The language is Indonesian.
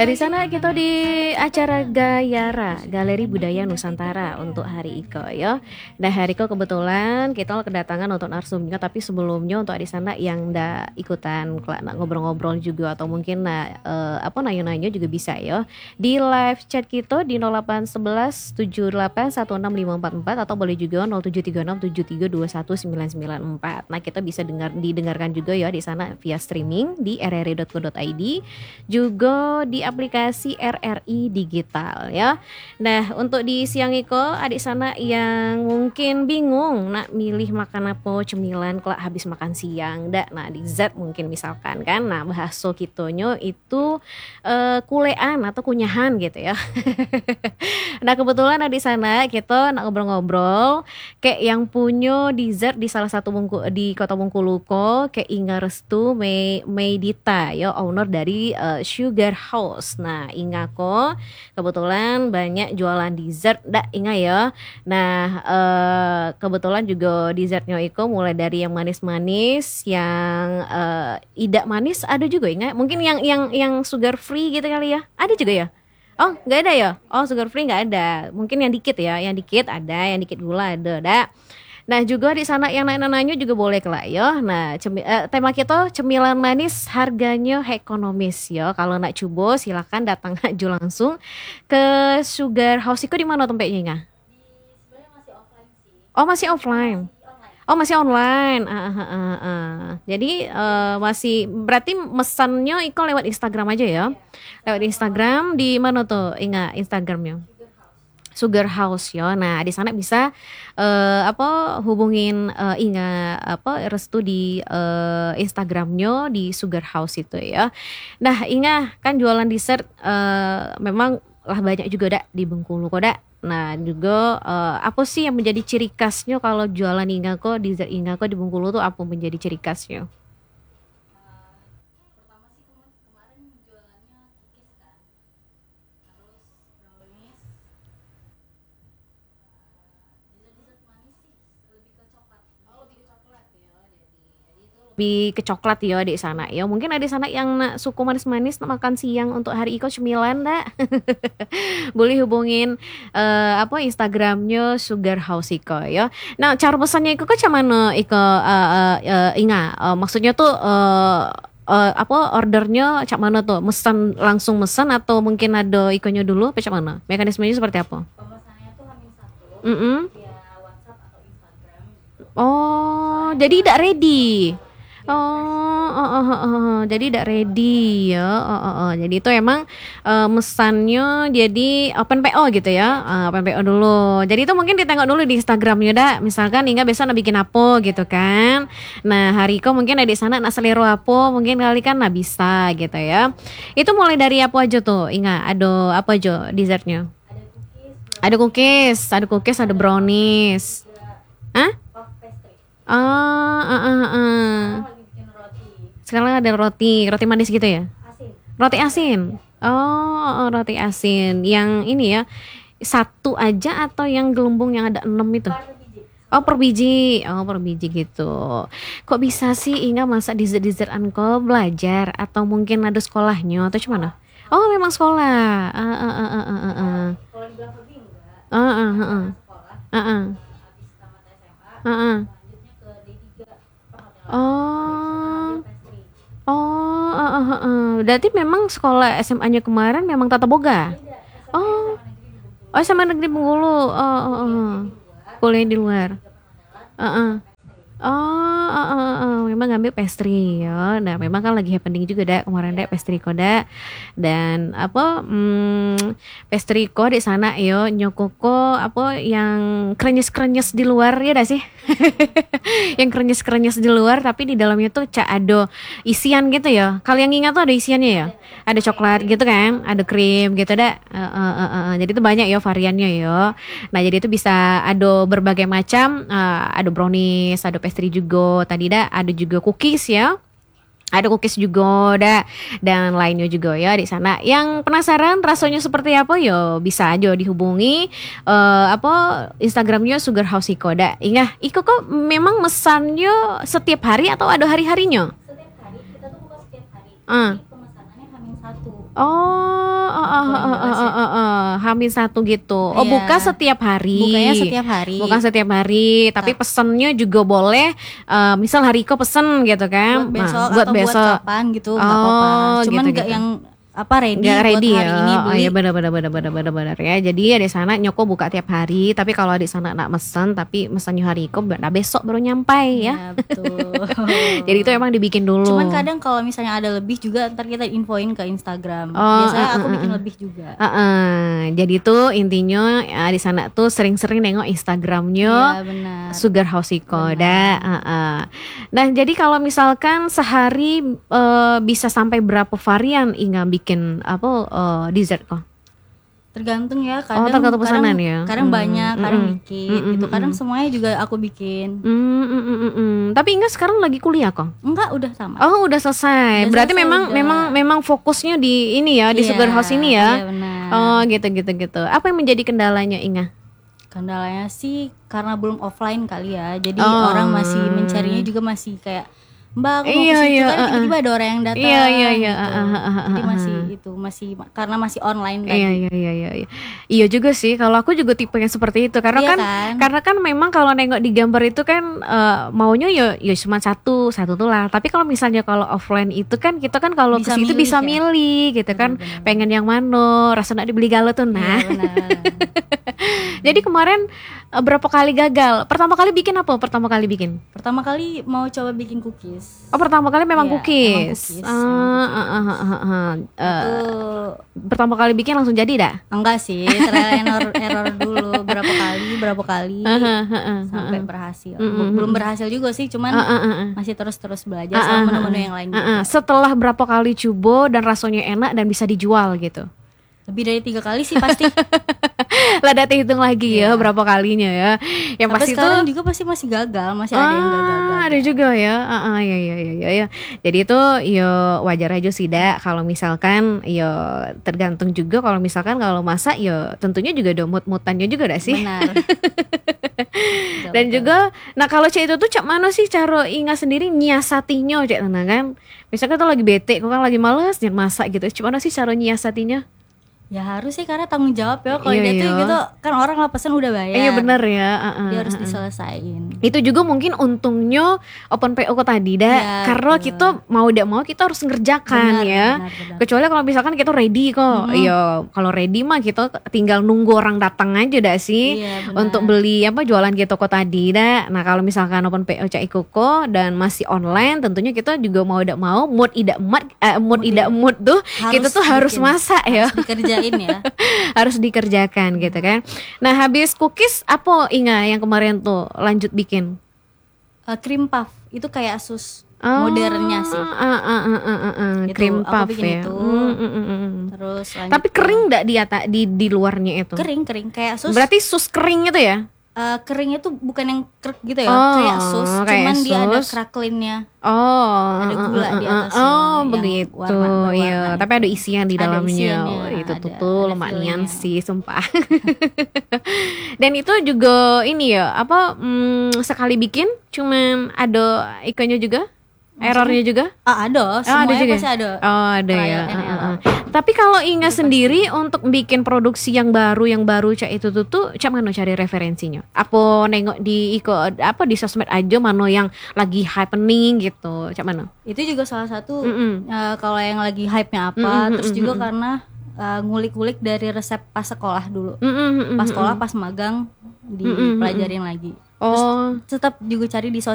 Dari sana kita di acara Gayara, Galeri Budaya Nusantara untuk hari Iko ya. Nah hari Iko kebetulan kita kedatangan untuk narsumnya, tapi sebelumnya untuk di sana yang ndak ikutan kelak nak ngobrol-ngobrol juga atau mungkin apa nanya-nanya juga bisa ya. Di live chat kita di 0811 7816 544 atau boleh juga 0736 7321 994. Nah kita bisa didengarkan juga ya di sana via streaming di rri.co.id, juga di aplikasi RRI Digital ya. Nah untuk di siang iko adik sana yang mungkin bingung nak milih makan apa cemilan kelak habis makan siang dak, nah di Z mungkin misalkan kan, nah bahaso kitonyo itu kulean atau kunyahan gitu ya. Nah kebetulan adik sana kita nak ngobrol-ngobrol kayak yang punya dessert di salah satu di kota Bengkuluko kayak Inga Restu Meidita ya, owner dari Sugar House. Nah Inga kok kebetulan banyak jualan dessert dak Inga ya. Nah kebetulan juga dessertnya Iko mulai dari yang manis-manis, yang idak manis ada juga Inga. Mungkin yang sugar free gitu kali ya. Ada juga ya? Oh nggak ada ya? Oh sugar free nggak ada. Mungkin yang dikit ya, yang dikit ada, yang dikit gula ada, dak. Nah juga di sana yang nanya juga boleh kelak ya. Nah tema kita cemilan manis harganya ekonomis ya. Kalau nak coba silakan datang aja langsung ke Sugar House itu di mana tempatnya Inga? Oh masih offline. Oh masih online. Jadi masih berarti mesannya Iko lewat Instagram aja ya. Lewat Instagram di mana tuh Inga Instagramnya? Sugar House ya. Nah, di sana bisa hubungin Inga Restu di Instagramnya di Sugar House itu ya. Nah, Inga kan jualan dessert memang lah banyak juga dak di Bengkulu kok dak. Nah, juga apa sih yang menjadi ciri khasnya kalau jualan Inga kok dessert Inga kok di Bengkulu tuh apa menjadi ciri khasnya? Lebih ke coklat ya di sana ya. Mungkin ada di sana yang nak suku manis-manis nak makan siang untuk hari iko cemilan dak. Boleh hubungin Instagramnya Sugar House iko ya. Nah cara pesannya iko ke mana iko Inga. Maksudnya tuh ordernya cak mana tuh? Mesan langsung mesan atau mungkin ada ikonnya dulu apa cak mana? Mekanismenya seperti apa? Mm -mm. Oh, jadi tidak ready. Jadi tidak ready ya. Jadi itu emang mesannya jadi open PO gitu ya, open PO dulu. Jadi itu mungkin ditengok dulu di Instagramnya dak. Misalkan Inga besok nak bikin apa gitu kan. Nah hari kau mungkin ada di sana nak selero apa, mungkin kali kan nak bisa gitu ya. Itu mulai dari apa aja tuh Inga? Ada apa aja dessertnya? Ada cookies, ada brownies. Hah? Sekarang ada roti manis gitu ya? Roti asin. Oh, roti asin. Yang ini ya, satu aja atau yang gelembung yang ada 6 itu? Oh, per biji. Oh, per biji gitu. Kok bisa sih Inga masak dessert-dessert kok belajar atau mungkin ada sekolahnya atau gimana? Oh, memang sekolah. Oh. Berarti memang sekolah SMA-nya kemarin memang tata boga. Oh, SMA negeri Bengkulu. Kuliah di luar. Heeh. Memang ngambil pastry ya. Nah, memang kan lagi happening juga dak kemarin dak pastry koda dan pastry kok di sana yo nyokoko yang krenyes-krenyes di luar ya dah sih. Yang krenyes-krenyes di luar tapi di dalamnya tuh ada isian gitu ya. Kalau yang ingat tuh ada isiannya ya. Ada coklat gitu kan, ada krim gitu dak. Jadi itu banyak ya variannya ya. Nah, jadi itu bisa ada berbagai macam, ada brownies, ada pastry juga tadi dah, ada juga cookies ya. Ada cookies juga dah dan lainnya juga ya di sana. Yang penasaran rasanya seperti apa yo bisa aja dihubungi Instagramnya Sugar House Iko dah. Ingat, Iko kok memang mesannya setiap hari atau ada hari-harinya? Setiap hari, kita tuh buka setiap hari. Jadi pemesanannya H-1. Oh, H-1. Jadi pemesanannya H-1. Oh, oh, oh, oh. Jadi itu banyak ya variannya ya. Ada coklat gitu kan, ada brownies, ada pastry juga. Ada cookies juga. Ada cookies juga dah dan lainnya juga ya di sana. Yang penasaran rasanya seperti apa yo bisa aja dihubungi Instagramnya Sugar House Iko dah. Ingat, Iko kok memang mesannya setiap hari atau ada hari-harinya? Oh, Hamin satu gitu. Oh, Iya. buka setiap hari. Bukanya setiap hari. Bukan setiap hari, tapi pesennya juga boleh. Misal hari kok pesen gitu kan. Buat besok buat atau besok. buat kapan gitu nggak apa-apa. Cuman nggak gitu. yang ready Nggak buat ready hari ya. ini Oh beli. iya, benar ya. Jadi ya di sana nyoko buka tiap hari, tapi kalau di sana nak mesen tapi mesennya hari kok besok baru nyampai ya. Iya, betul. Jadi itu emang dibikin dulu. Cuman kadang kalau misalnya ada lebih juga ntar kita infoin ke Instagram. Oh, Biasanya aku bikin lebih juga. Jadi tuh intinya di sana tuh sering-sering nengok Instagramnya Iya, benar. Sugar House Iko dah. Nah, jadi kalau misalkan sehari bisa sampai berapa varian Inga bikin apa dessert kok? Tergantung ya, kadang tergantung pesanan ya. Kadang banyak, kadang dikit gitu. Kadang semuanya juga aku bikin. Tapi Inga sekarang lagi kuliah kok? Enggak, udah sama. Oh, udah selesai. Udah Berarti selesai, memang fokusnya di ini ya, di Iya, Sugar House ini ya. Iya, benar. Oh, gitu. Apa yang menjadi kendalanya Inga? Kendalanya sih karena belum offline kali ya. Jadi orang masih mencarinya juga masih kayak Mbak, aku mau ke situ kan tiba-tiba ada orang yang datang. Iya. Gitu. Jadi masih karena masih online tadi. Iya. Iya juga sih. Kalau aku juga tipe yang seperti itu karena Iya karena kan memang kalau nengok di gambar itu kan maunya ya cuma satu tuh lah. Tapi kalau misalnya kalau offline itu kan kita kan kalau ke situ bisa milih gitu kan. Benar. Pengen yang mana, rasa nak dibeli galau tuh nah. Iya, benar. Jadi kemarin berapa kali gagal? Pertama kali bikin apa? Pertama kali mau coba bikin cookies. Oh, pertama kali memang Iya, cookies. Itu Pertama kali bikin langsung jadi dah? enggak sih, trial error dulu berapa kali sampai berhasil. Belum berhasil juga sih, cuman masih terus belajar sama menu-menu yang lain juga. Setelah berapa kali coba dan rasanya enak dan bisa dijual gitu? Lebih dari 3 kali sih pasti. Lah data hitung lagi ya berapa kalinya ya. Yang sampai pasti sekarang itu juga pasti masih gagal, masih ada yang gagal. Ada juga ya. Ya. Jadi itu yo wajar aja sih dak kalau misalkan yo tergantung juga kalau misalkan kalau masak yo tentunya juga ada mood-moodannya juga dak sih. Benar. Dan juga nah kalau cek itu tuh cak mana sih cara Inga sendiri nyiasatinya cek tenang kan. Misalkan tuh lagi bete, kok kan lagi males nyet masak gitu. Cak mana sih cara nyiasatinya? Ya harus sih karena tanggung jawab ya. Kalau Iya, dia tuh iya. gitu kan orang lah pesen udah bayar. Iya bener ya. Dia harus diselesain. Itu juga mungkin untungnya open PO kok tadi dah Iya, karena betul. kita mau tidak mau kita harus ngerjakan ya. Benar. Kecuali kalau misalkan kita ready kok. Iya, kalau ready mah kita tinggal nunggu orang datang aja dah sih. Iya, benar. Untuk beli apa jualan gitu kok tadi dah. Nah, kalau misalkan open PO Cak Ikoko dan masih online tentunya kita juga mau tidak mau mood tuh kita tuh harus bikin, masak ya. harus dikerjain ya. Harus dikerjakan gitu kan. Nah, habis cookies apa Inga yang kemarin tuh lanjut bikin? Cream puff itu kayak sus modernnya sih. Gitu, Cream aku puff bikin ya. itu. Terus lanjut Tapi ke- kering enggak di luarnya itu? kering kayak sus. Berarti sus kering itu ya? Keringnya tuh bukan yang krek gitu ya, Oh, kayak sus, kayak cuman dia ada sus. cracklinnya. Oh, Ada gula di atasnya Oh, yang begitu. berwarna Iya, itu. tapi ada isian di Ada dalamnya. isiannya, Oh, itu ada tuh lumayan feel-nya. sih, sumpah. Dan itu juga ini ya, apa sekali bikin cuman ada ikannya juga? Errornya juga? Ada, semuanya juga. pasti ada. Oh, ada trial ya. and error. Tapi kalau Inga sendiri untuk bikin produksi yang baru cak itu tuh cak mana cari referensinya? Apa nengok di di sosmed aja mana yang lagi happening gitu, cak mana? Itu juga salah satu kalau yang lagi hype-nya apa, terus juga karena ngulik-ngulik dari resep pas sekolah dulu. Pas sekolah, pas magang dipelajarin lagi. Oh. Terus tetap juga cari di